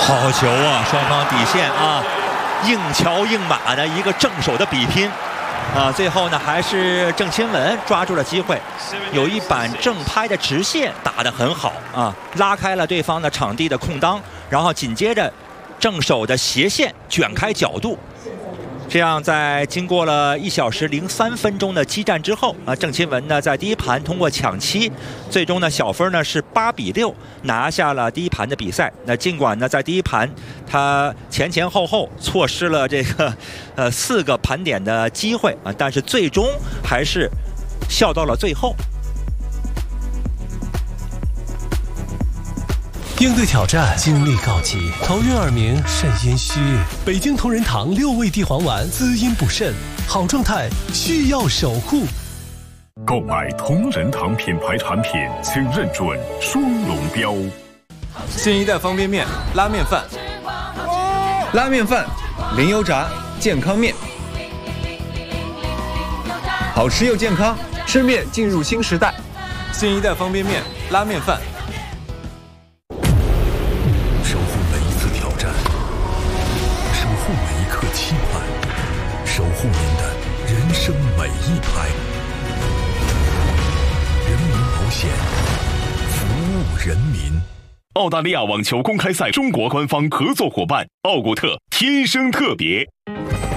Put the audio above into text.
好球啊！双方底线啊，硬桥硬马的一个正手的比拼啊，最后呢还是郑钦文抓住了机会，有一板正拍的直线打得很好啊，拉开了对方的场地的空当，然后紧接着正手的斜线卷开角度。这样，在经过了1小时03分钟的激战之后啊，郑钦文呢在第一盘通过抢七，最终呢小分呢是8比6拿下了第一盘的比赛。那尽管呢在第一盘他前后错失了这个4个盘点的机会啊，但是最终还是笑到了最后。 应对挑战，精力告急，头晕耳鸣，肾阴虚。北京同仁堂6味地黄丸，滋阴补肾，好状态需要守护。 购买同仁堂品牌产品，请认准双龙标。 新一代方便面、拉面饭， 拉面饭，零油炸，健康面，好吃又健康，吃面进入新时代。 新一代方便面、拉面饭。 守护每一次挑战，守护每一刻期盼，守护您的人生每一拍。人民保险，服务人民。 澳大利亚网球公开赛中国官方合作伙伴奥古特，天生特别。